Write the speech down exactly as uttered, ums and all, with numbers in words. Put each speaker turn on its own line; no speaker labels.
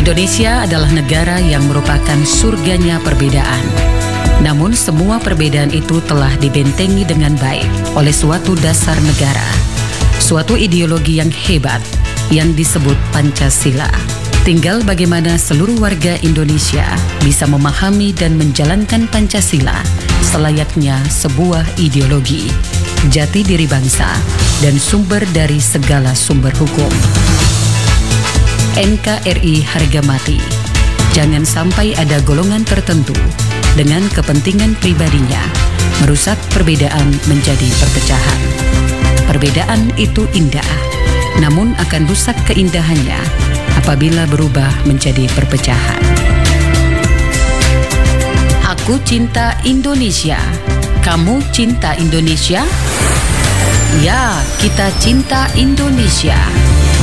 Indonesia adalah negara yang merupakan surganya perbedaan. Namun semua perbedaan itu telah dibentengi dengan baik oleh suatu dasar negara, suatu ideologi yang hebat yang disebut Pancasila. Tinggal bagaimana seluruh warga Indonesia bisa memahami dan menjalankan Pancasila selayaknya sebuah ideologi, jati diri bangsa, dan sumber dari segala sumber hukum. N K R I harga mati. Jangan sampai ada golongan tertentu dengan kepentingan pribadinya merusak perbedaan menjadi perpecahan. Perbedaan itu indah, namun akan rusak keindahannya apabila berubah menjadi perpecahan. Aku cinta Indonesia. Kamu cinta Indonesia? Ya, kita cinta Indonesia.